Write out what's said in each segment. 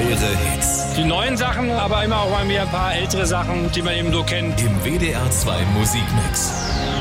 Ihre Hits. Die neuen Sachen, aber immer auch mal wieder ein paar ältere Sachen, die man eben so kennt. Im WDR 2 Musikmix.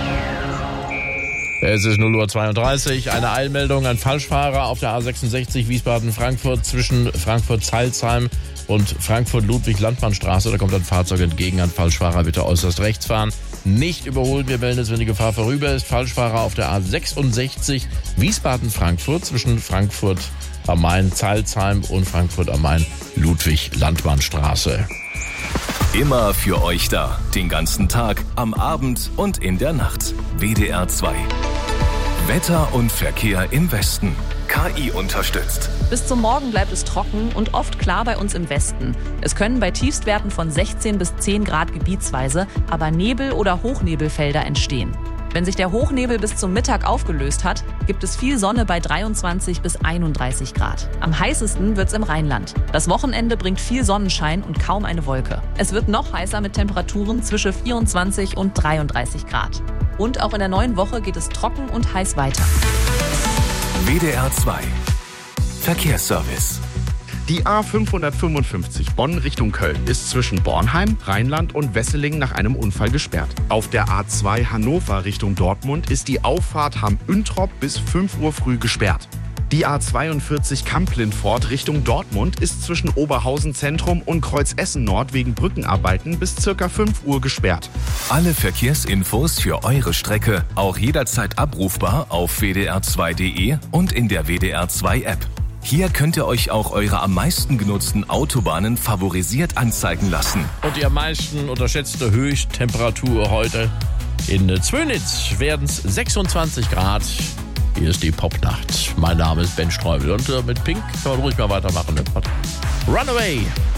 Es ist 0:32 Uhr. Eine Eilmeldung: Ein Falschfahrer auf der A66 Wiesbaden-Frankfurt zwischen Frankfurt-Zeilsheim und Frankfurt-Ludwig-Landmannstraße. Da kommt ein Fahrzeug entgegen. Ein Falschfahrer bitte äußerst rechts fahren. Nicht überholen. Wir melden es, wenn die Gefahr vorüber ist. Falschfahrer auf der A66 Wiesbaden-Frankfurt zwischen Frankfurt am Main, Zeilsheim und Frankfurt am Main, Ludwig-Landmannstraße. Immer für euch da. Den ganzen Tag, am Abend und in der Nacht. WDR 2. Wetter und Verkehr im Westen. KI unterstützt. Bis zum Morgen bleibt es trocken und oft klar bei uns im Westen. Es können bei Tiefstwerten von 16 bis 10 Grad gebietsweise aber Nebel- oder Hochnebelfelder entstehen. Wenn sich der Hochnebel bis zum Mittag aufgelöst hat, gibt es viel Sonne bei 23 bis 31 Grad. Am heißesten wird's im Rheinland. Das Wochenende bringt viel Sonnenschein und kaum eine Wolke. Es wird noch heißer mit Temperaturen zwischen 24 und 33 Grad. Und auch in der neuen Woche geht es trocken und heiß weiter. WDR 2. Verkehrsservice. Die A555 Bonn Richtung Köln ist zwischen Bornheim, Rheinland und Wesseling nach einem Unfall gesperrt. Auf der A2 Hannover Richtung Dortmund ist die Auffahrt Hamm-Üntrop bis 5 Uhr früh gesperrt. Die A42 Kamp-Lindfort Richtung Dortmund ist zwischen Oberhausen Zentrum und Kreuz Essen Nord wegen Brückenarbeiten bis ca. 5 Uhr gesperrt. Alle Verkehrsinfos für eure Strecke auch jederzeit abrufbar auf wdr2.de und in der WDR 2 App. Hier könnt ihr euch auch eure am meisten genutzten Autobahnen favorisiert anzeigen lassen. Und die am meisten unterschätzte Höchsttemperatur heute in Zwönitz werden es 26 Grad. Hier ist die Popnacht. Mein Name ist Ben Streubel und mit Pink kann man ruhig mal weitermachen. Runaway.